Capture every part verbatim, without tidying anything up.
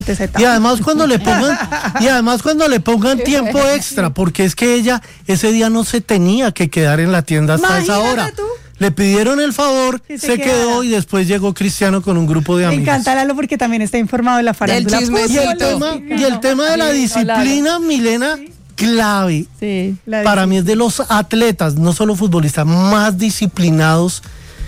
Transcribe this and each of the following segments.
Y además cuando le pongan y además cuando le pongan tiempo extra, porque es que ella ese día no se tenía que quedar en la tienda hasta Imagínate esa hora. Tú. Le pidieron el favor, se, se quedó y después llegó Cristiano con un grupo de amigos. Me encanta Lalo porque también está informado de la farándula. Y el tema, y el tema de la disciplina, Milena, clave. Sí, para mí es de los atletas, no solo futbolistas, más disciplinados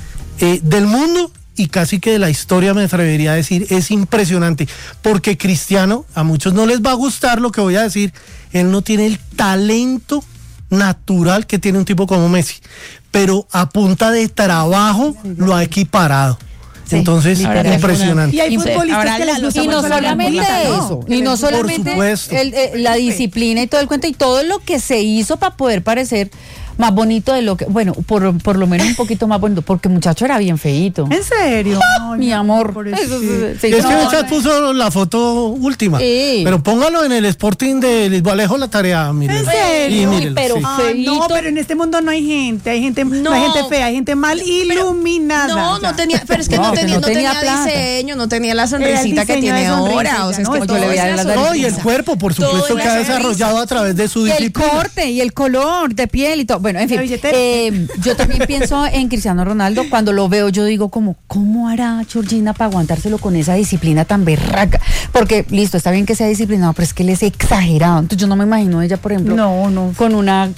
eh, del mundo. Y casi que de la historia me atrevería a decir, es impresionante, porque Cristiano, a muchos no les va a gustar lo que voy a decir, él no tiene el talento natural que tiene un tipo como Messi, pero a punta de trabajo lo ha equiparado. Sí, entonces, impresionante. Y hay futbolistas que les gusta y no solamente eso, y no solamente el, el, la disciplina y todo el cuento y todo lo que se hizo para poder parecer más bonito de lo que, bueno, por, por lo menos un poquito más bonito, porque el muchacho era bien feíto. ¿En serio? ¡Oh, mi amor! Eso, sí. Sí, es no, que el chat puso la foto última, sí. Pero póngalo en el Sporting de Lisboa, la tarea, miren. ¿En serio? Y mírelo, pero sí. Ah, no, pero en este mundo no hay gente, hay gente, no, no hay gente fea, hay gente mal iluminada. No, no tenía, pero es que no, no tenía, no tenía, tenía diseño, no tenía la sonrisita que tiene ahora. O sea, es que yo le veía la no, y el cuerpo, por supuesto, que ha desarrollado a través de su disciplina. Y el corte, y el color de piel y todo. Bueno, en fin, eh, yo también pienso en Cristiano Ronaldo. Cuando lo veo yo digo como, ¿cómo hará Georgina para aguantárselo con esa disciplina tan berraca? Porque, listo, está bien que sea disciplinado, pero es que él es exagerado. Entonces yo no me imagino ella, por ejemplo, no, no. con una,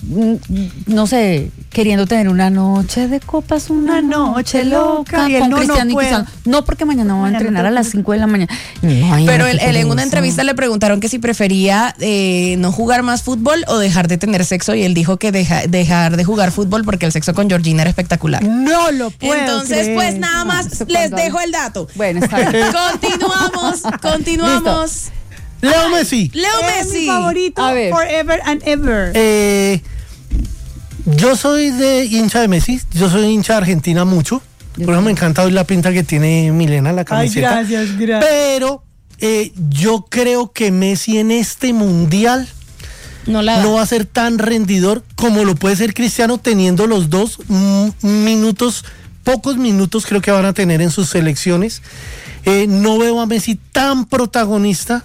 no sé, queriendo tener una noche de copas, una, una noche loca, y con no, Cristiano no y Cristiano. No, porque mañana va a entrenar a las cinco de la mañana. Ay, pero él, él en una entrevista le preguntaron que si prefería eh, no jugar más fútbol o dejar de tener sexo, y él dijo que deja, dejar de jugar fútbol porque el sexo con Georgina era espectacular. No lo puedo Entonces, creer. pues nada más, no, les dejo el dato. Bueno, está bien. Continuamos, continuamos. Listo. Leo Ay, Messi. Leo es Messi. mi favorito forever and ever. Eh, yo soy de hincha de Messi, yo soy hincha de Argentina mucho. Por eso me encanta hoy la pinta que tiene Milena, la camiseta. Ay, gracias, gracias. Pero eh, yo creo que Messi en este mundial no, la no va a ser tan rendidor como lo puede ser Cristiano, teniendo los dos m- minutos, pocos minutos creo que van a tener en sus selecciones. Eh, no veo a Messi tan protagonista,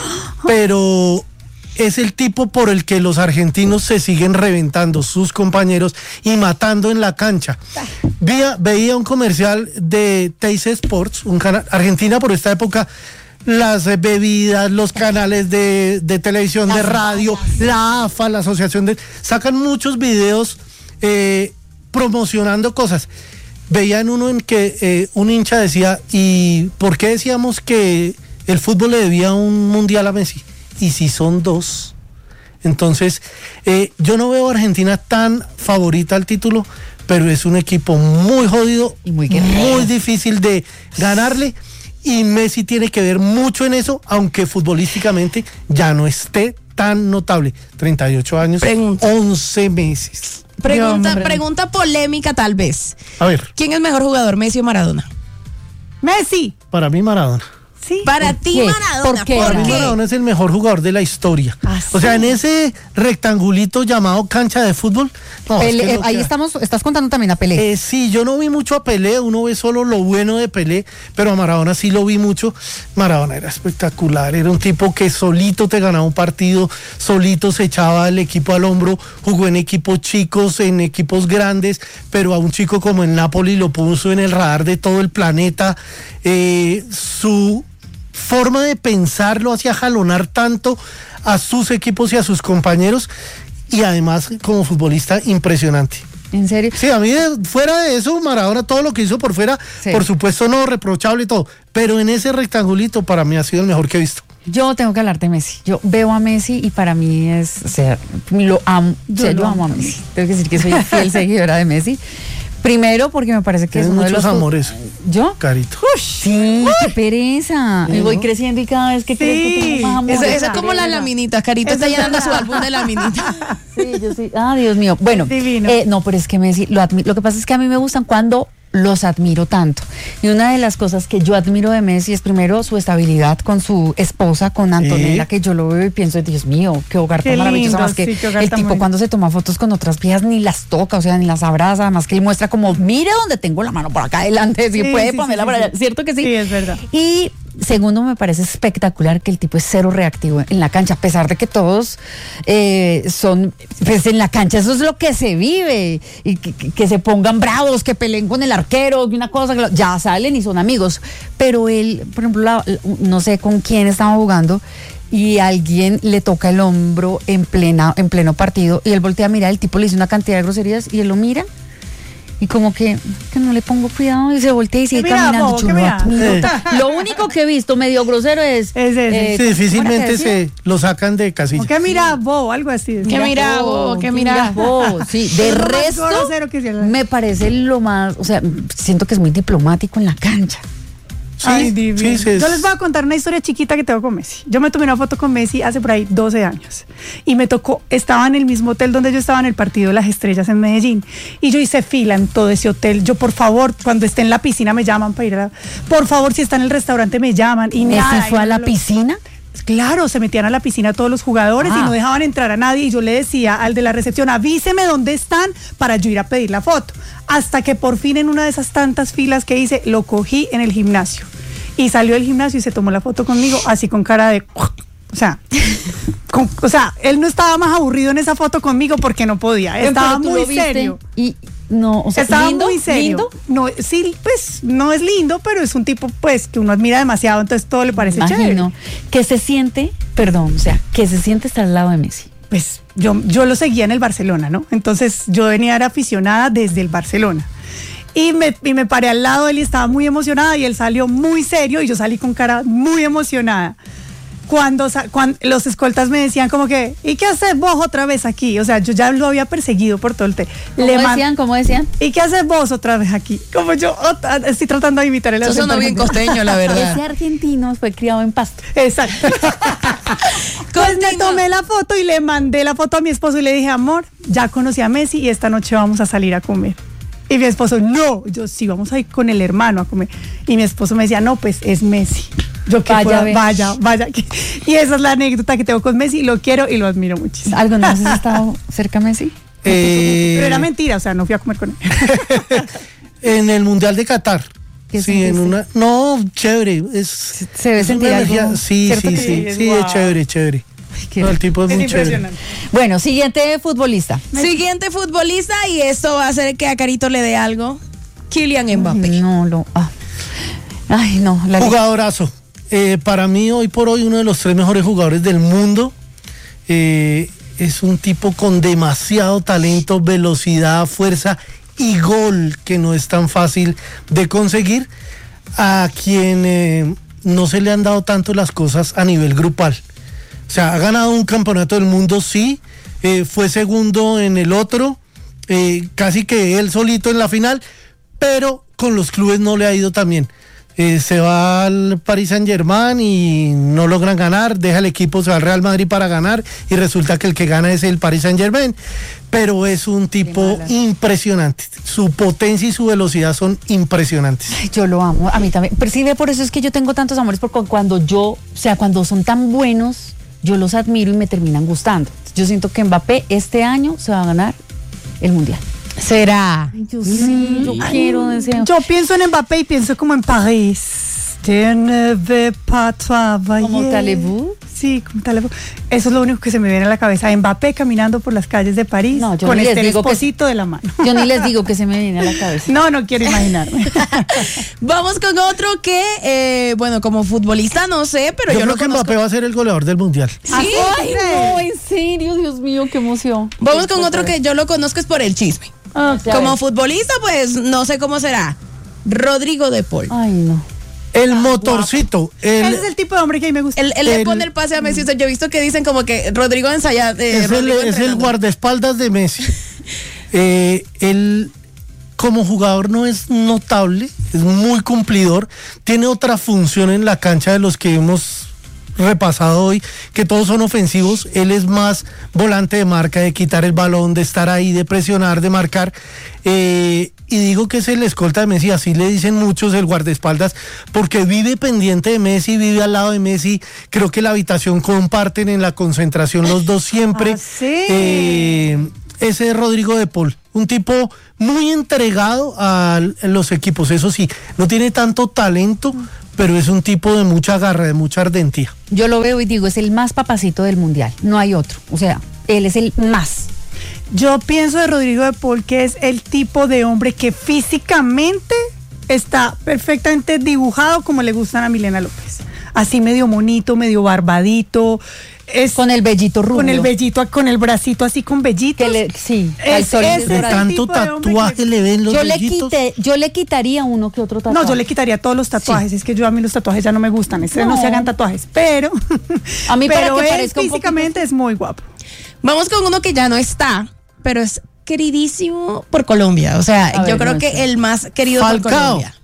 pero es el tipo por el que los argentinos se siguen reventando, sus compañeros, y matando en la cancha. Veía, veía un comercial de Teis Sports, un canal, Argentina por esta época, las bebidas, los canales de, de televisión, de radio, la A F A, la asociación de... sacan muchos videos eh, promocionando cosas. Veían uno en que eh, un hincha decía, ¿y por qué decíamos que el fútbol le debía un mundial a Messi? Y si son dos. Entonces, eh, yo no veo a Argentina tan favorita al título, pero es un equipo muy jodido y muy, muy difícil de ganarle. Y Messi tiene que ver mucho en eso, aunque futbolísticamente ya no esté tan notable. treinta y ocho años, pregunta. once meses. Pregunta, pregunta polémica tal vez. A ver. ¿Quién es mejor jugador, Messi o Maradona? Messi. Para mí, Maradona. Sí. Para ti, qué? Maradona. ¿Por qué? Para mí, Maradona es el mejor jugador de la historia. ¿Ah, o sea, en ese rectangulito llamado cancha de fútbol. No, Pelé, es que eh, ahí estamos, estás contando también a Pelé. Eh, sí, yo no vi mucho a Pelé, uno ve solo lo bueno de Pelé, pero a Maradona sí lo vi mucho. Maradona era espectacular, era un tipo que solito te ganaba un partido, solito se echaba el equipo al hombro, jugó en equipos chicos, en equipos grandes, pero a un chico como el Napoli lo puso en el radar de todo el planeta. Eh, su forma de pensar lo hacía jalonar tanto a sus equipos y a sus compañeros, y además como futbolista impresionante. ¿En serio? Sí, a mí de, fuera de eso, Maradona, todo lo que hizo por fuera, sí, por supuesto no reprochable y todo, pero en ese rectangulito para mí ha sido el mejor que he visto. Yo tengo que hablar de Messi. Yo veo a Messi y para mí es, o sea, lo amo, yo, o sea, yo amo a Messi. Tengo que decir que soy fiel seguidora de Messi. Primero porque me parece que Tienes es uno de los amores. ¿Yo? Carito. Uy, sí, qué pereza. Sí, y voy ¿no? creciendo y cada vez que sí. crezco tengo más amores. Esa es como las laminitas. Carito eso está llenando su álbum de laminitas. Sí, yo sí. Ah, Dios mío. Bueno, eh, no, pero es que Messi, lo, admi- lo que pasa es que a mí me gustan cuando los admiro tanto. Y una de las cosas que yo admiro de Messi es primero su estabilidad con su esposa, con Antonella, ¿sí? Que yo lo veo y pienso, Dios mío, qué hogar tan maravilloso. Más que sí, el tipo cuando se toma fotos con otras viejas ni las toca, o sea, ni las abraza, más que él muestra como, mire donde tengo la mano por acá adelante, si sí, puede, sí, Pamela, sí, por allá. Sí. ¿Cierto que sí? Sí, es verdad. Y segundo, me parece espectacular que el tipo es cero reactivo en la cancha, a pesar de que todos eh, son, pues en la cancha eso es lo que se vive, y que, que, que se pongan bravos, que peleen con el arquero, una cosa, ya salen y son amigos. Pero él, por ejemplo, la, no sé con quién estaba jugando, y alguien le toca el hombro en plena, en pleno partido, y él voltea a mirar, el tipo le dice una cantidad de groserías, y él lo mira, y como que, que no le pongo cuidado, y se voltea y sigue mira, caminando. Bo, Yo mira. lo, lo único que he visto medio grosero es... Es ese. eh, Sí, difícilmente ¿cómo era que se lo sacan de casilla. ¿Qué mira, Bo? Algo así. ¿Qué mira, Bo? ¿Qué mira? Bo? Sí, de Es lo más resto, grosero que se le- me parece lo más, o sea, siento que es muy diplomático en la cancha. Sí, Ay, divino. sí, sí, Yo es- les voy a contar una historia chiquita que tengo con Messi. Yo me tomé una foto con Messi hace por ahí doce años y me tocó, estaba en el mismo hotel donde yo estaba en el partido de las Estrellas en Medellín, y yo hice fila en todo ese hotel. Yo, por favor, cuando esté en la piscina me llaman para ir a la... Por favor, si está en el restaurante me llaman. Y ¿Messi nada, fue y a no la lo- piscina? Claro, se metían a la piscina todos los jugadores Ah. y no dejaban entrar a nadie, y yo le decía al de la recepción, avíseme dónde están para yo ir a pedir la foto. Hasta que por fin, en una de esas tantas filas que hice, lo cogí en el gimnasio. Y salió del gimnasio y se tomó la foto conmigo, así con cara de... O sea, con- o sea, él no estaba más aburrido en esa foto conmigo porque no podía. Estaba Pero tú muy lo viste serio. Y no, o sea, Estaba lindo, muy serio. lindo. No, sí, pues no es lindo, pero es un tipo pues que uno admira demasiado, entonces todo le parece chévere. Imagino que se siente, perdón, o sea, que se siente estar al lado de Messi. Pues yo, yo lo seguía en el Barcelona, ¿no? Entonces yo venía, era aficionada desde el Barcelona. Y me, y me paré al lado de él y estaba muy emocionada, y él salió muy serio y yo salí con cara muy emocionada. Cuando, sa- cuando los escoltas me decían como que, ¿y qué haces vos otra vez aquí? O sea, yo ya lo había perseguido por todo el té. ¿Cómo Le man- decían? ¿Cómo decían? ¿Y qué haces vos otra vez aquí? Como yo ot- estoy tratando de imitar el Eso acento sonó bien argentino. costeño, la verdad. Ese argentino fue criado en Pasto. Exacto. Pues me Continúa. tomé la foto y le mandé la foto a mi esposo y le dije, amor, ya conocí a Messi y esta noche vamos a salir a comer. Y mi esposo, no, yo sí, vamos a ir con el hermano a comer. Y mi esposo me decía, no, pues es Messi. Yo que Vaya, pueda- ve. vaya, vaya. Y esa es la anécdota que tengo con Messi, lo quiero y lo admiro muchísimo. ¿Alguna vez has estado cerca a Messi? Eh, Pero era mentira, o sea, no fui a comer con él. en el Mundial de Qatar. ¿Qué Sí, en sentiste? una. No, chévere. Es, Se debe es sentir una algo, energía- Sí, ¿cierto sí, que sí, sí? sí, Es es guau. chévere, chévere. qué No, el tipo es, Es muy chévere. impresionante. Bueno, siguiente futbolista. Siguiente futbolista, y esto va a hacer que a Carito le dé algo. Kylian Mbappé. No, lo. ah. Ay, no. La Jugadorazo. Eh, para mí, hoy por hoy, uno de los tres mejores jugadores del mundo. Eh, es un tipo con demasiado talento, velocidad, fuerza y gol, que no es tan fácil de conseguir, a quien eh, no se le han dado tanto las cosas a nivel grupal. O sea, ha ganado un campeonato del mundo, sí, eh, fue segundo en el otro, eh, casi que él solito en la final, pero con los clubes no le ha ido tan bien. Eh, se va al Paris Saint-Germain y no logran ganar, deja el equipo, se va al Real Madrid para ganar y resulta que el que gana es el Paris Saint-Germain, pero es un tipo impresionante, su potencia y su velocidad son impresionantes. Ay, yo lo amo, a mí también. Pero sí, ve, por eso es que yo tengo tantos amores, porque cuando yo, o sea, cuando son tan buenos, yo los admiro y me terminan gustando. Yo siento que Mbappé este año se va a ganar el Mundial. ¿Será? Ay, yo sí, yo quiero, deseo. Yo pienso en Mbappé y pienso como en París. Je ne vais pas travailler. ¿Como Talebú? Sí, como Talebú. Eso es lo único que se me viene a la cabeza. Mbappé caminando por las calles de París No, yo con ni les este digo que- esposito de la mano. Yo ni les digo que se me viene a la cabeza. No, no quiero imaginarme. Vamos con otro que, eh, bueno, como futbolista no sé, pero Yo, yo, creo lo que conozco. Mbappé va a ser el goleador del Mundial. Sí. ¿Ah, sí? Ay, no, en serio, Dios mío, qué emoción. Vamos con otro que yo lo conozco es por el chisme. Ah, ya Como ves. futbolista, pues no sé cómo será. Rodrigo de Paul. Ay, no. El motorcito, el, Ese es el tipo de hombre que a mí me gusta. Él, él le El- pone el pase a Messi. O sea, yo he visto que dicen como que Rodrigo ensaya. eh, es el, Rodrigo es el entrenando. guardaespaldas de Messi. Eh, él como jugador no es notable, es muy cumplidor, tiene otra función en la cancha de los que hemos repasado hoy, que todos son ofensivos. Él es más volante de marca, de quitar el balón, de estar ahí, de presionar, de marcar. Eh, y digo que es el escolta de Messi, así le dicen muchos, el guardaespaldas, porque vive pendiente de Messi, vive al lado de Messi. Creo que la habitación comparten en la concentración los dos siempre. Ah, sí. Eh, ese es Rodrigo de Paul, un tipo muy entregado a los equipos. Eso sí, no tiene tanto talento, pero es un tipo de mucha garra, de mucha ardentía. Yo lo veo y digo, es el más papacito del mundial, no hay otro, o sea, él es el más. Yo pienso de Rodrigo de Paul que es el tipo de hombre que físicamente está perfectamente dibujado como le gustan a Milena López. Así medio monito, medio barbadito. Es con el vellito rubio. Con el vellito, con el bracito así con vellitos. Le, sí. Es, es, de tanto tatuaje que, le ven los yo vellitos. Le quité, yo le quitaría uno que otro tatuaje. No, yo le quitaría todos los tatuajes. Sí. Es que yo a mí los tatuajes ya no me gustan. Es que no, no se hagan tatuajes. Pero, a mí pero para que él parezca físicamente es muy guapo. Vamos con uno que ya no está, pero es queridísimo por Colombia. O sea, a yo ver, creo no que sé. el más querido Falcao. por Colombia.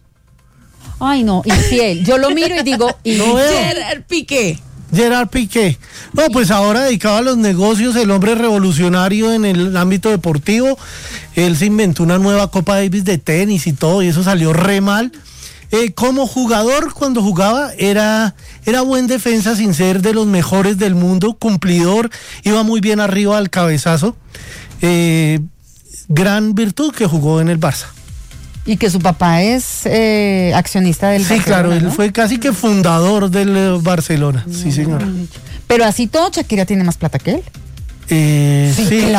Ay, no, infiel. Yo lo miro y digo, y no Gerard Piqué. Gerard Piqué. No, pues ahora dedicado a los negocios, el hombre revolucionario en el ámbito deportivo. Él se inventó una nueva Copa Davis de tenis y todo, y eso salió re mal. Eh, como jugador, cuando jugaba, era, era buen defensa sin ser de los mejores del mundo, cumplidor, iba muy bien arriba al cabezazo. Eh, gran virtud que jugó en el Barça. Y que su papá es eh, accionista del sí, Barcelona. Sí, claro, él ¿no? fue casi que fundador del eh, Barcelona. No, sí, señora. Pero así todo, Shakira tiene más plata que él. Eh, sí, sí,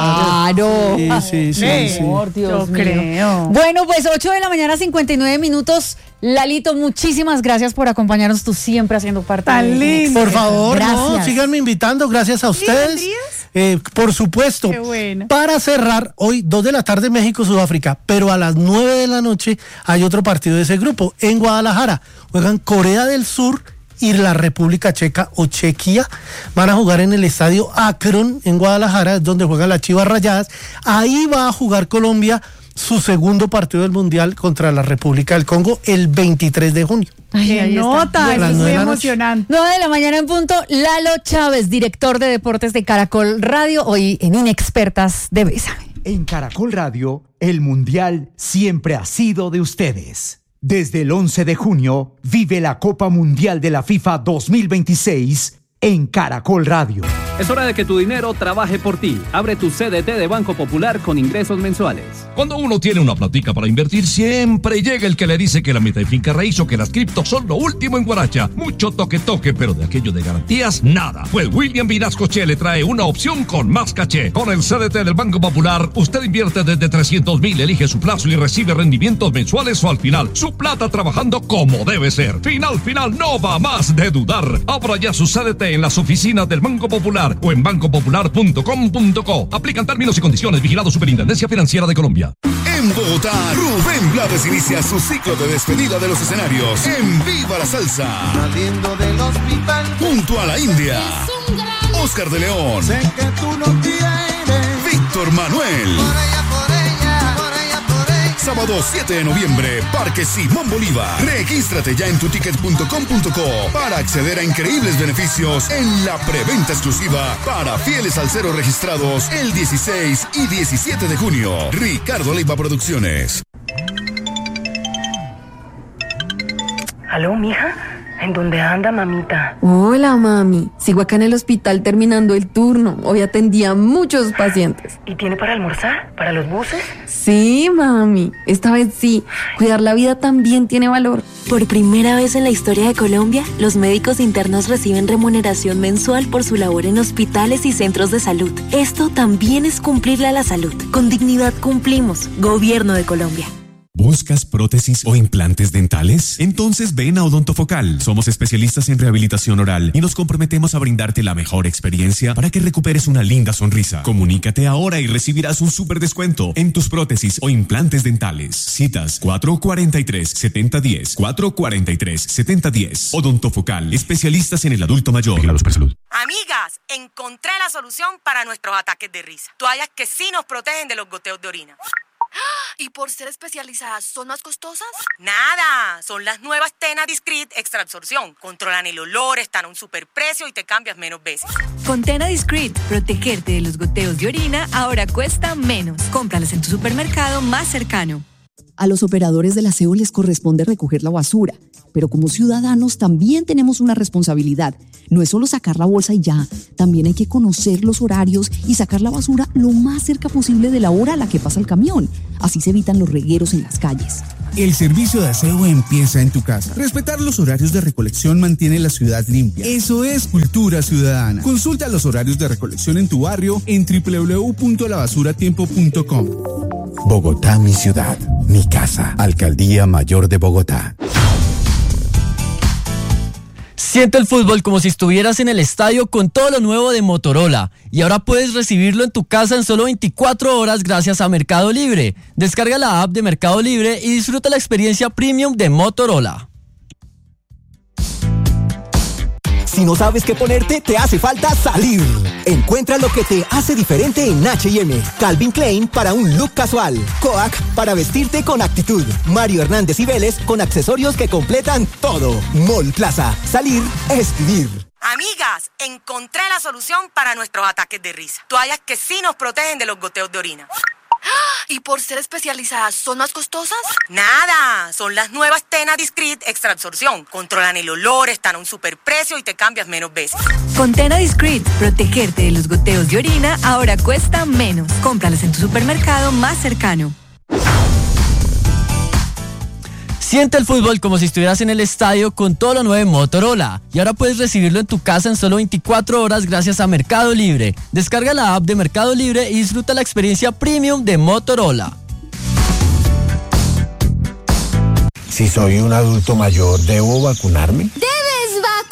claro. Sí, sí, sí, sí, sí. Por Dios Yo mío. creo. Bueno, pues ocho de la mañana, cincuenta y nueve minutos. Lalito, muchísimas gracias por acompañarnos. Tú siempre haciendo parte Tan de lindo. Por favor, no, síganme invitando. Gracias a ustedes. Eh, por supuesto. Qué bueno. Para cerrar, hoy, dos de la tarde, México, Sudáfrica. Pero a las nueve de la noche hay otro partido de ese grupo. En Guadalajara juegan Corea del Sur y la República Checa o Chequia. Van a jugar en el estadio Akron en Guadalajara, es donde juegan las Chivas Rayadas. Ahí va a jugar Colombia su segundo partido del Mundial contra la República del Congo el veintitrés de junio. Ay, ahí nota, es muy emocionante. nueve de la mañana en punto. Lalo Chávez, director de deportes de Caracol Radio, hoy en Inexpertas de Bésame. En Caracol Radio, el Mundial siempre ha sido de ustedes. Desde el once de junio, vive la Copa Mundial de la FIFA dos mil veintiséis en Caracol Radio. Es hora de que tu dinero trabaje por ti. Abre tu C D T de Banco Popular con ingresos mensuales. Cuando uno tiene una platica para invertir, siempre llega el que le dice que la meta de finca raíz o que las criptos son lo último en Guaracha. Mucho toque toque, pero de aquello de garantías, nada. Pues William Vinascoche le trae una opción con más caché. Con el C D T del Banco Popular, usted invierte desde trescientos mil, elige su plazo y recibe rendimientos mensuales o al final. Su plata trabajando como debe ser. Final, final, no va más de dudar. Abra ya su C D T en las oficinas del Banco Popular o en banco popular punto com punto co. Aplican términos y condiciones. Vigilado Superintendencia Financiera de Colombia. En Bogotá, Rubén Blades inicia su ciclo de despedida de los escenarios en Viva la Salsa. Saliendo del hospital, junto a la India, Oscar de León, sé que tú no tienes, Víctor Manuel. Por ella, por ella, por ella, por ella. Sábado siete de noviembre, Parque Simón Bolívar. Regístrate ya en tu ticket punto com punto co para acceder a increíbles beneficios en la preventa exclusiva para fieles salseros registrados el dieciséis y diecisiete de junio. Ricardo Leiva Producciones. ¿Aló, mija? ¿En dónde anda, mamita? Hola, mami. Sigo acá en el hospital terminando el turno. Hoy atendí a muchos pacientes. ¿Y tiene para almorzar? ¿Para los buses? Sí, mami. Esta vez sí. Cuidar la vida también tiene valor. Por primera vez en la historia de Colombia, los médicos internos reciben remuneración mensual por su labor en hospitales y centros de salud. Esto también es cumplirle a la salud. Con dignidad cumplimos. Gobierno de Colombia. ¿Buscas prótesis o implantes dentales? Entonces ven a Odontofocal. Somos especialistas en rehabilitación oral y nos comprometemos a brindarte la mejor experiencia para que recuperes una linda sonrisa. Comunícate ahora y recibirás un súper descuento en tus prótesis o implantes dentales. Citas cuatro cuatro tres, siete cero uno cero, cuatro cuatro tres, siete cero uno cero. Odontofocal, especialistas en el adulto mayor. Vigilados por salud. Amigas, encontré la solución para nuestros ataques de risa. Toallas que sí nos protegen de los goteos de orina. ¿Y por ser especializadas son más costosas? Nada, son las nuevas Tena Discreet Extra Absorción. Controlan el olor, están a un superprecio y te cambias menos veces. Con Tena Discreet, protegerte de los goteos de orina ahora cuesta menos. Cómpralas en tu supermercado más cercano. A los operadores del aseo les corresponde recoger la basura, pero como ciudadanos también tenemos una responsabilidad. No es solo sacar la bolsa y ya, también hay que conocer los horarios y sacar la basura lo más cerca posible de la hora a la que pasa el camión. Así se evitan los regueros en las calles. El servicio de aseo empieza en tu casa. Respetar los horarios de recolección mantiene la ciudad limpia. Eso es cultura ciudadana. Consulta los horarios de recolección en tu barrio en doble u doble u doble u punto la basura tiempo punto com. Bogotá, mi ciudad, mi casa. Alcaldía Mayor de Bogotá. Siente el fútbol como si estuvieras en el estadio con todo lo nuevo de Motorola. Y ahora puedes recibirlo en tu casa en solo veinticuatro horas gracias a Mercado Libre. Descarga la app de Mercado Libre y disfruta la experiencia premium de Motorola. Si no sabes qué ponerte, te hace falta salir. Encuentra lo que te hace diferente en H y M. Calvin Klein para un look casual. Coac para vestirte con actitud. Mario Hernández y Vélez con accesorios que completan todo. Mall Plaza. Salir es vivir. Amigas, encontré la solución para nuestros ataques de risa. Toallas que sí nos protegen de los goteos de orina. ¿Y por ser especializadas son más costosas? Nada, son las nuevas Tena Discreet Extra Absorción. Controlan el olor, están a un superprecio y te cambias menos veces. Con Tena Discreet, protegerte de los goteos de orina ahora cuesta menos. Cómpralas en tu supermercado más cercano. Siente el fútbol como si estuvieras en el estadio con todo lo nuevo de Motorola. Y ahora puedes recibirlo en tu casa en solo veinticuatro horas gracias a Mercado Libre. Descarga la app de Mercado Libre y disfruta la experiencia premium de Motorola. Si soy un adulto mayor, ¿debo vacunarme? ¡Debe